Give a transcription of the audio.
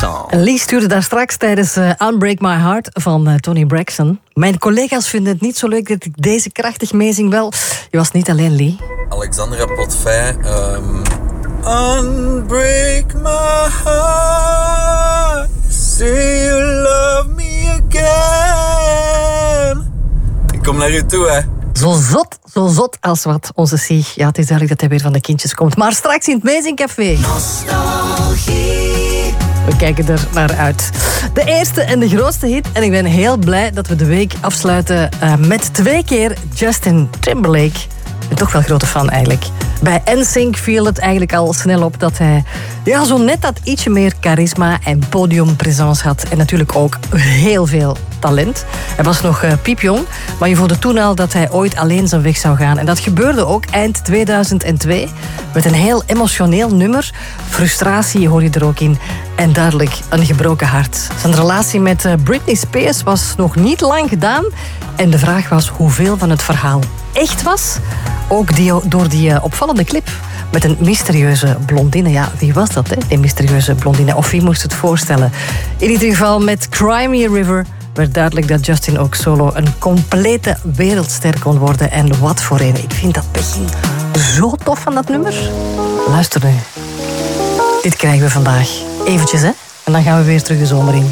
song. Lee stuurde daar straks tijdens Unbreak My Heart van Tony Braxton. Mijn collega's vinden het niet zo leuk dat ik deze krachtig meezing. Wel, je was niet alleen, Lee. Alexandra Potvin. Unbreak my heart. Say you love me again. Ik kom naar u toe, hè. Zo zot als wat, onze Sieg. Ja, het is duidelijk dat hij weer van de kindjes komt. Maar straks in het Meezingcafé. Nostalgie. We kijken er naar uit. De eerste en de grootste hit. En ik ben heel blij dat we de week afsluiten met 2 keer Justin Timberlake. Ik ben toch wel grote fan eigenlijk. Bij NSYNC viel het eigenlijk al snel op dat hij zo net dat ietsje meer charisma en podiumpresence had. En natuurlijk ook heel veel talent. Hij was nog piepjong, maar je voelde toen al dat hij ooit alleen zijn weg zou gaan. En dat gebeurde ook eind 2002 met een heel emotioneel nummer. Frustratie hoor je er ook in. En duidelijk een gebroken hart. Zijn relatie met Britney Spears was nog niet lang gedaan. En de vraag was hoeveel van het verhaal echt was. Ook door die opvallende clip met een mysterieuze blondine. Ja, wie was dat, hè? Die mysterieuze blondine. Of wie moest het voorstellen? In ieder geval met Cry Me a River werd duidelijk dat Justin ook solo een complete wereldster kon worden. En wat voor een. Ik vind dat begin zo tof van dat nummer. Luister nu. Dit krijgen we vandaag. Eventjes, hè? En dan gaan we weer terug de zomer in.